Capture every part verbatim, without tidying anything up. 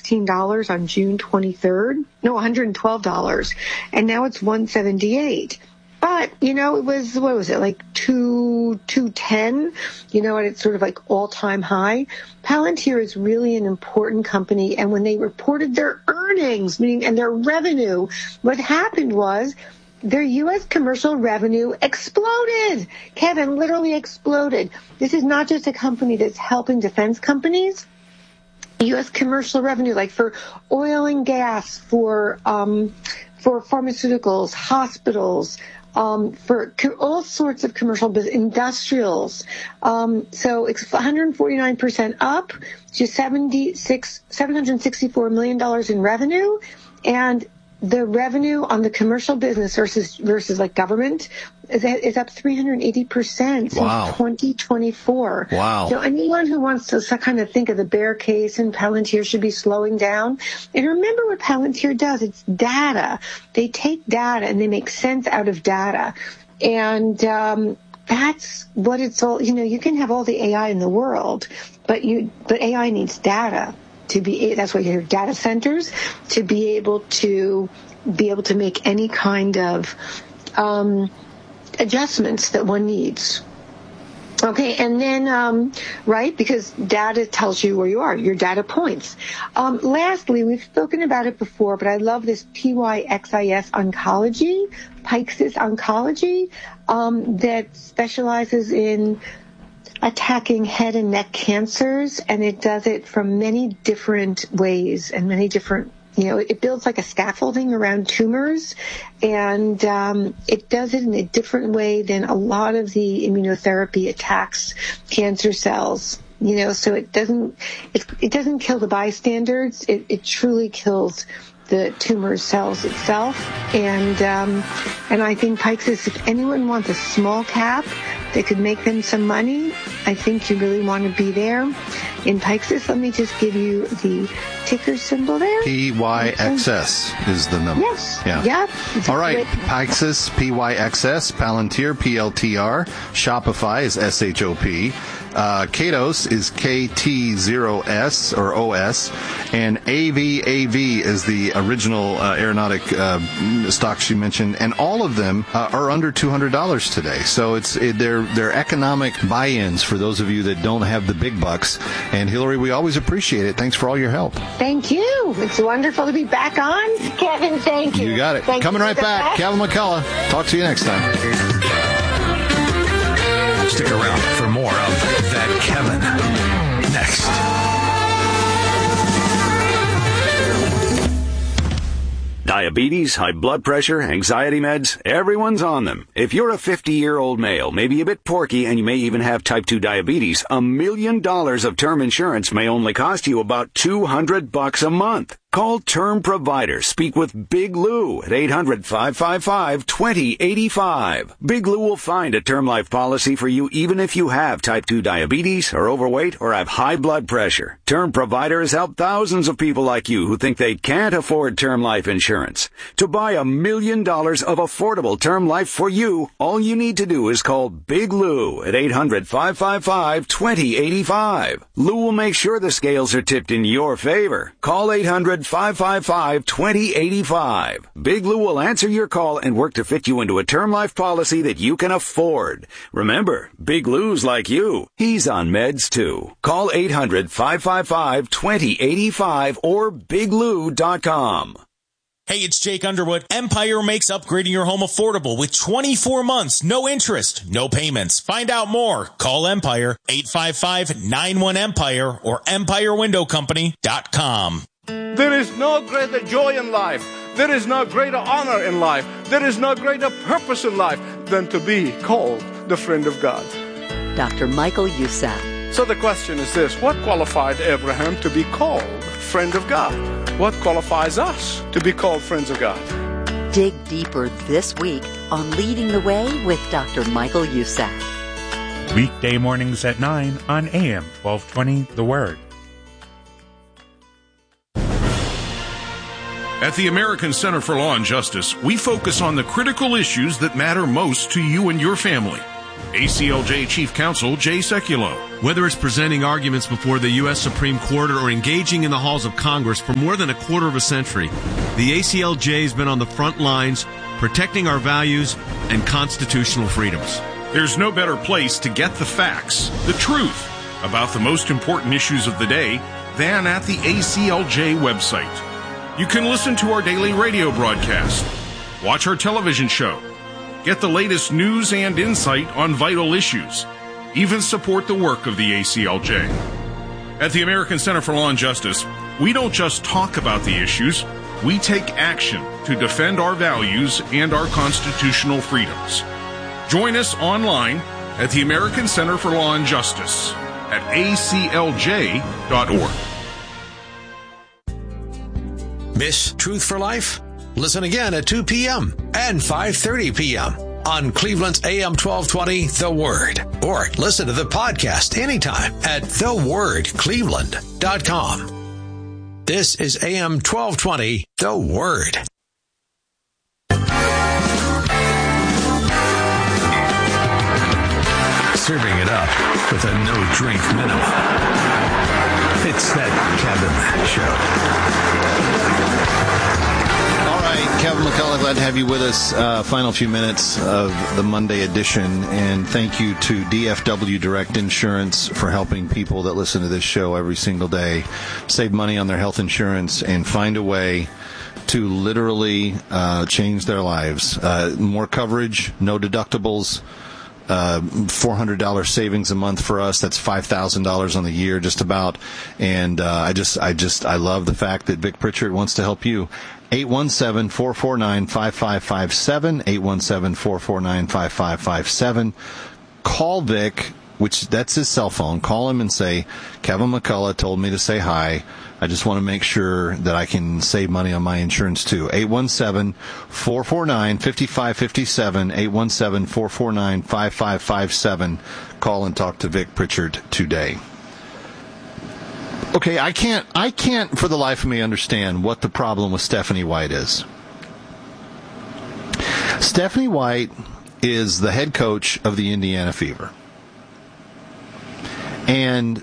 sixteen dollars on June twenty-third. No, one hundred twelve dollars. And now it's one seventy-eight. But, you know, it was, what was it, like two, two ten, you know, and it's sort of like all-time high. Palantir is really an important company, and when they reported their earnings, meaning, and their revenue, what happened was their U S commercial revenue exploded. Kevin, literally exploded. This is not just a company that's helping defense companies. U S commercial revenue, like for oil and gas, for, um, for pharmaceuticals, hospitals, Um, for co- all sorts of commercial business, industrials. Um, so it's one hundred forty-nine percent up to seventy-six, seven hundred sixty-four million dollars in revenue. And the revenue on the commercial business versus, versus like government is, is up three hundred eighty percent since wow. twenty twenty-four. Wow. So anyone who wants to kind of think of the bear case and Palantir should be slowing down. And remember what Palantir does. It's data. They take data and they make sense out of data. And, um, that's what it's all, you know, you can have all the A I in the world, but you, but A I needs data. To be, that's why you have data centers, to be able to be able to make any kind of um, adjustments that one needs. Okay, and then, um, right, because data tells you where you are, your data points. Um, lastly, we've spoken about it before, but I love this P Y X I S Oncology, Pyxis Oncology, um, that specializes in attacking head and neck cancers, and it does it from many different ways and many different, you know, it builds like a scaffolding around tumors, and um, it does it in a different way than a lot of the immunotherapy attacks cancer cells. You know, so it doesn't it, it doesn't kill the bystanders. It, it truly kills the tumor cells itself. And um, and I think Pyxis, if anyone wants a small cap that could make them some money, I think you really want to be there. In Pyxis, let me just give you the ticker symbol there. P Y X S is the number. Yes. Yeah. Yep. All right. Pyxis, P Y X S, Palantir, P L T R, Shopify is S H O P. Uh, Katos is K T zero S or O S, and A V A V is the original uh, aeronautic uh, stocks you mentioned, and all of them uh, are under two hundred dollars today. So it's it, they're they're economic buy-ins for those of you that don't have the big bucks. And Hillary, we always appreciate it. Thanks for all your help. Thank you. It's wonderful to be back on, Kevin. Thank you. You got it. Thank Coming right back, back. Kevin McCullough. Talk to you next time. Stick around for more of That Kevin next. Diabetes, high blood pressure, anxiety meds, everyone's on them. If you're a fifty-year-old male, maybe a bit porky, and you may even have type two diabetes, a million dollars of term insurance may only cost you about two hundred bucks a month. Call Term Provider. Speak with Big Lou at eight hundred, five five five, two zero eight five. Big Lou will find a term life policy for you even if you have type two diabetes, are overweight, or have high blood pressure. Term Provider has helped thousands of people like you who think they can't afford term life insurance. To buy a million dollars of affordable term life for you, all you need to do is call Big Lou at eight hundred, five five five, two zero eight five. Lou will make sure the scales are tipped in your favor. Call eight hundred, five five five, two zero eight five. Big Lou will answer your call and work to fit you into a term life policy that you can afford. Remember, Big Lou's like you. He's on meds too. Call eight hundred, five five five, two zero eight five or big lou dot com. Hey, it's Jake Underwood. Empire makes upgrading your home affordable with twenty-four months, no interest, no payments. Find out more. Call Empire, eight five five, nine one, EMPIRE or empire window company dot com. There is no greater joy in life. There is no greater honor in life. There is no greater purpose in life than to be called the friend of God. Doctor Michael Youssef. So the question is this: what qualified Abraham to be called friend of God? What qualifies us to be called friends of God? Dig deeper this week on Leading the Way with Doctor Michael Youssef. Weekday mornings at nine on A M twelve twenty, The Word. At the American Center for Law and Justice, we focus on the critical issues that matter most to you and your family. A C L J Chief Counsel Jay Sekulow. Whether it's presenting arguments before the U S Supreme Court or engaging in the halls of Congress for more than a quarter of a century, the A C L J has been on the front lines protecting our values and constitutional freedoms. There's no better place to get the facts, the truth, about the most important issues of the day than at the A C L J website. You can listen to our daily radio broadcast, watch our television show, get the latest news and insight on vital issues, even support the work of the A C L J. At the American Center for Law and Justice, we don't just talk about the issues, we take action to defend our values and our constitutional freedoms. Join us online at the American Center for Law and Justice at A C L J dot org. Miss Truth for Life? Listen again at two p.m. and five thirty p.m. on Cleveland's A M twelve twenty, The Word. Or listen to the podcast anytime at the word cleveland dot com. This is A M twelve twenty, The Word. Serving it up with a no-drink minimum. It's that Kevin Show. All right, Kevin McCullough, glad to have you with us. Uh, final few minutes of the Monday edition, and thank you to D F W Direct Insurance for helping people that listen to this show every single day save money on their health insurance and find a way to literally uh, change their lives. Uh, more coverage, no deductibles. Uh, four hundred dollars savings a month for us. That's five thousand dollars on the year, just about. And uh, I just, I just, I love the fact that Vic Pritchard wants to help you. eight one seven, four four nine, five five five seven, eight one seven, four four nine, five five five seven. Call Vic, which that's his cell phone. Call him and say, Kevin McCullough told me to say hi. I just want to make sure that I can save money on my insurance too. eight one seven, four four nine, five five five seven, eight one seven, four four nine, five five five seven. Call and talk to Vic Pritchard today. Okay, I can't, I can't for the life of me understand what the problem with Stephanie White is. Stephanie White is the head coach of the Indiana Fever. And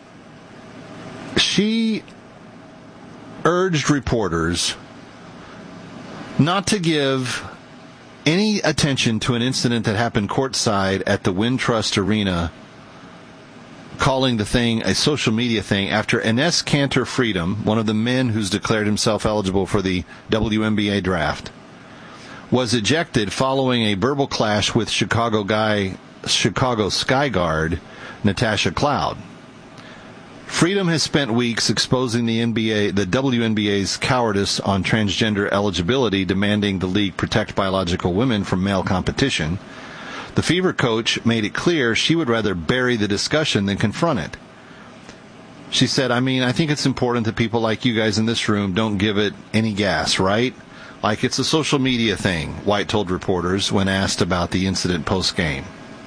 she urged reporters not to give any attention to an incident that happened courtside at the Wintrust Arena, calling the thing a social media thing after Enes Kanter Freedom, one of the men who's declared himself eligible for the W N B A draft, was ejected following a verbal clash with Chicago guy, Chicago Sky Guard Natasha Cloud. Freedom has spent weeks exposing the N B A, the W N B A's cowardice on transgender eligibility, demanding the league protect biological women from male competition. The Fever coach made it clear she would rather bury the discussion than confront it. She said, I mean, I think it's important that people like you guys in this room don't give it any gas, right? Like it's a social media thing, White told reporters when asked about the incident post-game.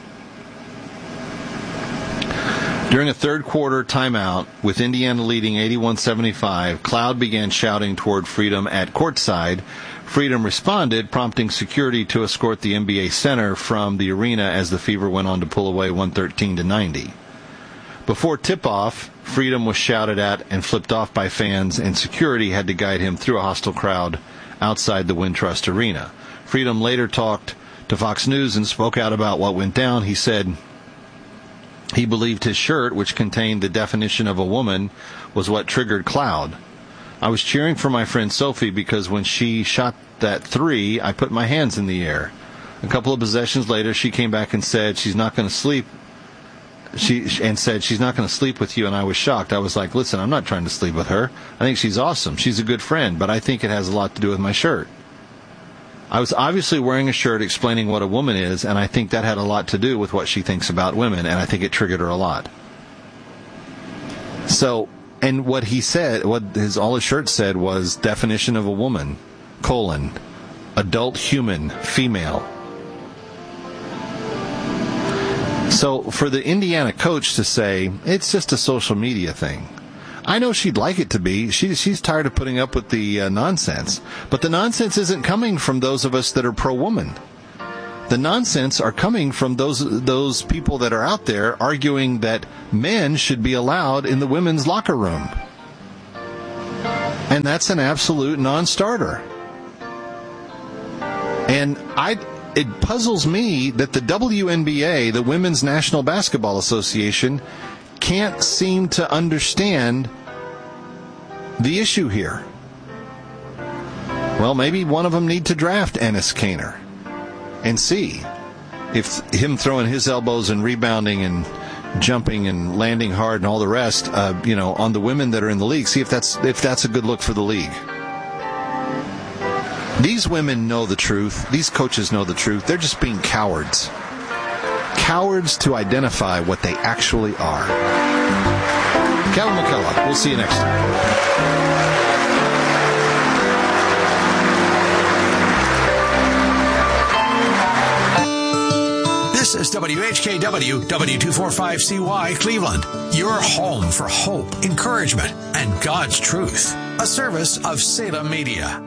During a third-quarter timeout, with Indiana leading eighty-one seventy-five, Cloud began shouting toward Freedom at courtside. Freedom responded, prompting security to escort the N B A center from the arena as the Fever went on to pull away one thirteen to ninety. Before tip-off, Freedom was shouted at and flipped off by fans, and security had to guide him through a hostile crowd outside the Wintrust Arena. Freedom later talked to Fox News and spoke out about what went down. He said he believed his shirt, which contained the definition of a woman, was what triggered Cloud. I was cheering for my friend Sophie because when she shot that three, I put my hands in the air. A couple of possessions later, she came back and said she's not going to sleep. She and said she's not going to sleep with you, and I was shocked. I was like, listen, I'm not trying to sleep with her. I think she's awesome. She's a good friend, but I think it has a lot to do with my shirt. I was obviously wearing a shirt explaining what a woman is, and I think that had a lot to do with what she thinks about women, and I think it triggered her a lot. So, and what he said, what his all his shirt said was definition of a woman, colon, adult human, female. So for the Indiana coach to say, it's just a social media thing. I know she'd like it to be. She, she's tired of putting up with the uh, nonsense. But the nonsense isn't coming from those of us that are pro-woman. The nonsense are coming from those those people that are out there arguing that men should be allowed in the women's locker room. And that's an absolute non-starter. And I, it puzzles me that the W N B A, the Women's National Basketball Association, can't seem to understand the issue here. Well, maybe one of them need to draft Enes Kanter and see if him throwing his elbows and rebounding and jumping and landing hard and all the rest, uh, you know, on the women that are in the league, see if that's if that's a good look for the league. These women know the truth. These coaches know the truth. They're just being cowards. Cowards to identify what they actually are. Calvin McCullough, we'll see you next time. This is W H K W, W two forty-five C Y, Cleveland. Your home for hope, encouragement, and God's truth. A service of Salem Media.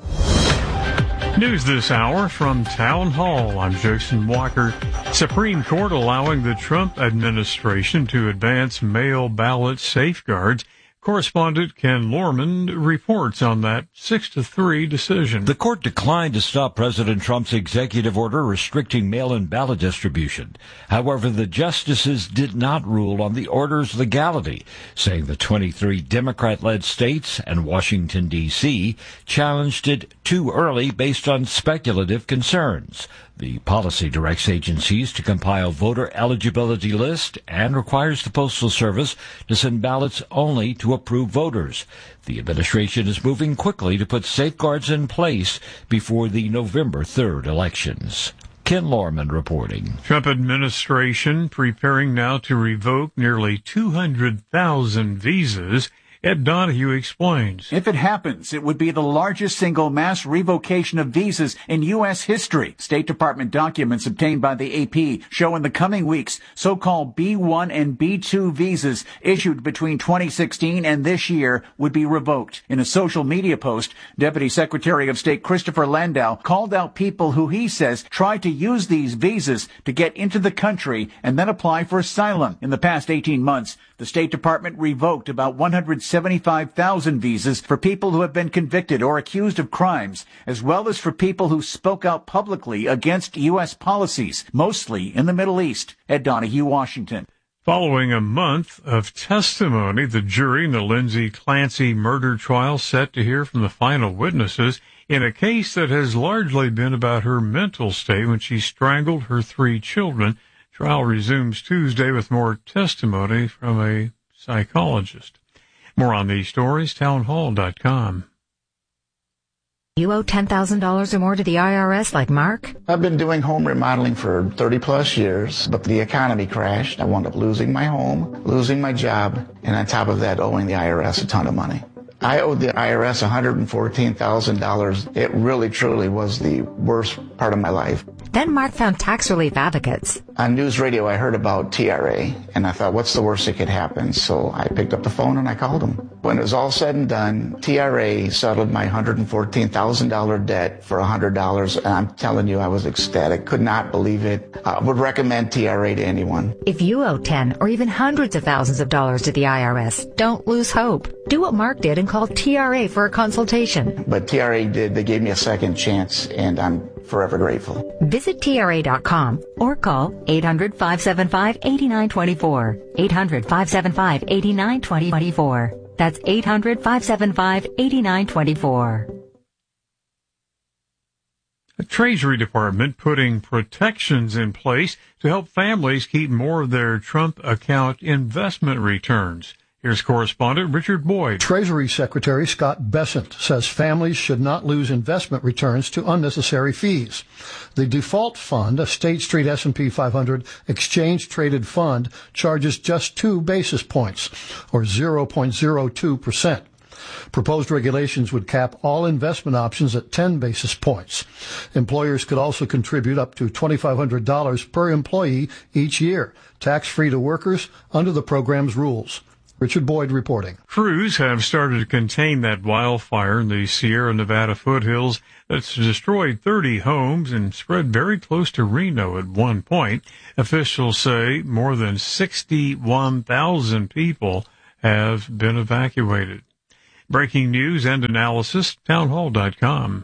News this hour from Town Hall. I'm Jason Walker. Supreme Court allowing the Trump administration to advance mail ballot safeguards. Correspondent Ken Lorman reports on that six to three decision. The court declined to stop President Trump's executive order restricting mail-in ballot distribution. However, the justices did not rule on the order's legality, saying the twenty-three Democrat-led states and Washington, D C challenged it too early based on speculative concerns. The policy directs agencies to compile voter eligibility list and requires the Postal Service to send ballots only to approved voters. The administration is moving quickly to put safeguards in place before the November third elections. Ken Lorman reporting. Trump administration preparing now to revoke nearly two hundred thousand visas. Ed Donahue explains. If it happens, it would be the largest single mass revocation of visas in U S history. State Department documents obtained by the A P show in the coming weeks so-called B one and B two visas issued between twenty sixteen and this year would be revoked. In a social media post, Deputy Secretary of State Christopher Landau called out people who he says tried to use these visas to get into the country and then apply for asylum. In the past eighteen months, the State Department revoked about one hundred seventy-five thousand visas for people who have been convicted or accused of crimes, as well as for people who spoke out publicly against U S policies, mostly in the Middle East. Ed Donahue, Washington. Following a month of testimony, the jury in the Lindsay Clancy murder trial set to hear from the final witnesses in a case that has largely been about her mental state when she strangled her three children. Trial resumes Tuesday with more testimony from a psychologist. More on these stories, townhall dot com. You owe ten thousand dollars or more to the I R S like Mark? I've been doing home remodeling for thirty plus years, but the economy crashed. I wound up losing my home, losing my job, and on top of that, owing the I R S a ton of money. I owed the I R S one hundred fourteen thousand dollars. It really, truly was the worst part of my life. Then Mark found Tax Relief Advocates. On news radio, I heard about T R A, and I thought, what's the worst that could happen? So I picked up the phone and I called them. When it was all said and done, T R A settled my one hundred fourteen thousand dollars debt for one hundred dollars, and I'm telling you, I was ecstatic. Could not believe it. I would recommend T R A to anyone. If you owe ten or even hundreds of thousands of dollars to the I R S, don't lose hope. Do what Mark did and call T R A for a consultation. But T R A did. They gave me a second chance, and I'm forever grateful. Visit T R A dot com or call eight hundred, five seven five, eight nine two four. eight hundred, five seven five, eight nine two four. That's eight hundred, five seven five, eight nine two four. The Treasury Department putting protections in place to help families keep more of their Trump account investment returns. Here's correspondent Richard Boyd. Treasury Secretary Scott Bessent says families should not lose investment returns to unnecessary fees. The default fund, a State Street S and P five hundred exchange-traded fund, charges just two basis points, or zero point zero two percent. Proposed regulations would cap all investment options at ten basis points. Employers could also contribute up to two thousand five hundred dollars per employee each year, tax-free to workers under the program's rules. Richard Boyd reporting. Crews have started to contain that wildfire in the Sierra Nevada foothills that's destroyed thirty homes and spread very close to Reno at one point. Officials say more than sixty-one thousand people have been evacuated. Breaking news and analysis, townhall dot com.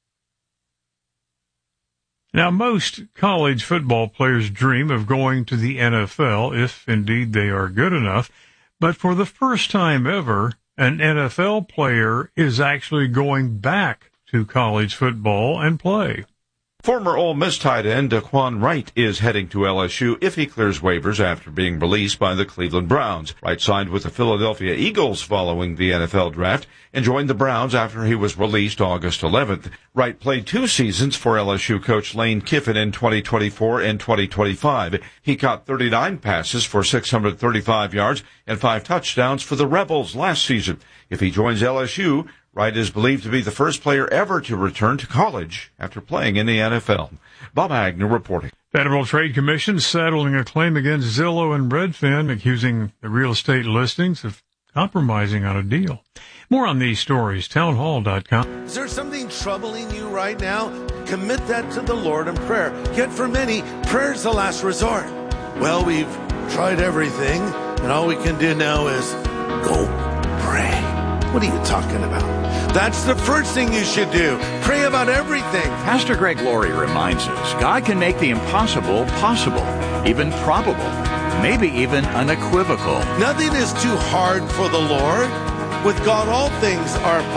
Now, most college football players dream of going to the N F L, if indeed they are good enough. But for the first time ever, an N F L player is actually going back to college football and play. Former Ole Miss tight end Daquan Wright is heading to L S U if he clears waivers after being released by the Cleveland Browns. Wright signed with the Philadelphia Eagles following the N F L draft and joined the Browns after he was released August eleventh. Wright played two seasons for L S U coach Lane Kiffin in twenty twenty-four and twenty twenty-five. He caught thirty-nine passes for six hundred thirty-five yards and five touchdowns for the Rebels last season. If he joins L S U, Wright is believed to be the first player ever to return to college after playing in the N F L. Bob Agnew reporting. Federal Trade Commission settling a claim against Zillow and Redfin, accusing the real estate listings of compromising on a deal. More on these stories, townhall dot com. Is there something troubling you right now? Commit that to the Lord in prayer. Yet for many, prayer is the last resort. Well, we've tried everything, and all we can do now is go pray. What are you talking about? That's the first thing you should do. Pray about everything. Pastor Greg Laurie reminds us God can make the impossible possible, even probable, maybe even unequivocal. Nothing is too hard for the Lord. With God, all things are possible.